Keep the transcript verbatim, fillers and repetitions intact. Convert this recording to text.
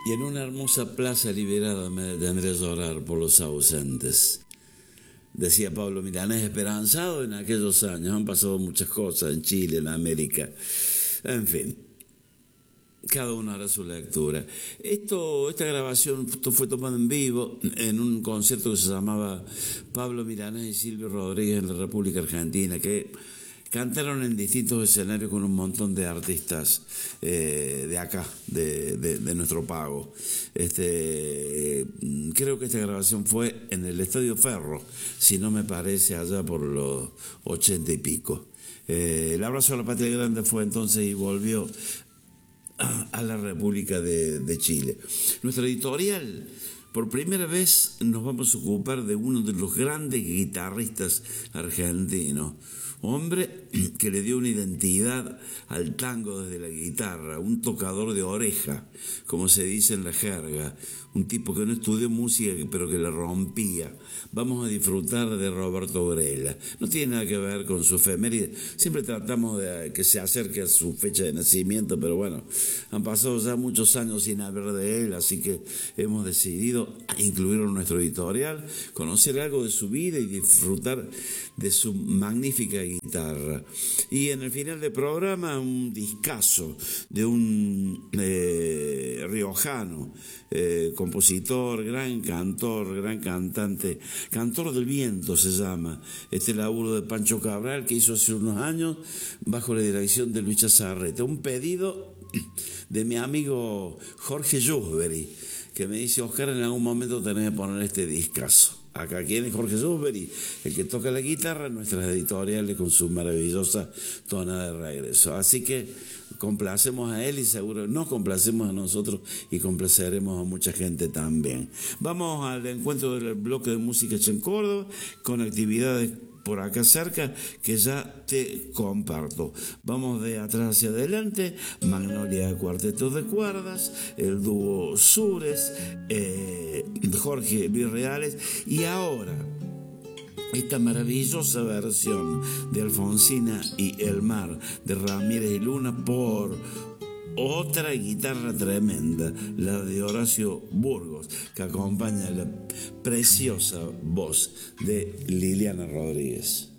Y en una hermosa plaza liberada me detendré a llorar por los ausentes. Decía Pablo Milanés, esperanzado en aquellos años. Han pasado muchas cosas en Chile, en América. En fin, cada uno hará su lectura. Esto, esta grabación fue tomada en vivo en un concierto que se llamaba Pablo Milanés y Silvio Rodríguez en la República Argentina, que cantaron en distintos escenarios con un montón de artistas eh, de acá, de, de, de nuestro pago. Este, eh, creo que esta grabación fue en el Estadio Ferro, si no me parece, allá por los ochenta y pico. Eh, el abrazo a la patria grande fue entonces y volvió a, a la República de, de Chile. Nuestra editorial, por primera vez nos vamos a ocupar de uno de los grandes guitarristas argentinos. Hombre que le dio una identidad al tango desde la guitarra, un tocador de oreja, como se dice en la jerga, un tipo que no estudió música pero que la rompía. Vamos a disfrutar de Roberto Grela. No tiene nada que ver con su efeméride, siempre tratamos de que se acerque a su fecha de nacimiento, pero bueno, han pasado ya muchos años sin hablar de él, así que hemos decidido incluirlo en nuestro editorial, conocer algo de su vida y disfrutar de su magnífica guitarra. Y en el final del programa un discazo de un eh, riojano, eh, compositor, gran cantor, gran cantante, Cantor del Viento se llama, este laburo de Pancho Cabral que hizo hace unos años bajo la dirección de Luis Chazarreta, un pedido de mi amigo Jorge Jusbery, que me dice: Oscar, en algún momento tenés que poner este discazo. Acá, ¿quién es Jorge Jusbery? El que toca la guitarra en nuestras editoriales con su maravillosa tonada de regreso. Así que complacemos a él y seguro nos complacemos a nosotros y complaceremos a mucha gente también. Vamos al encuentro del bloque de música en Córdoba con actividades por acá cerca que ya te comparto. Vamos de atrás hacia adelante: Magnolia Cuartetos de Cuerdas, el dúo Sures, eh, Jorge Luis Reales, y ahora esta maravillosa versión de Alfonsina y el Mar de Ramírez y Luna por otra guitarra tremenda, la de Horacio Burgos, que acompaña la preciosa voz de Liliana Rodríguez.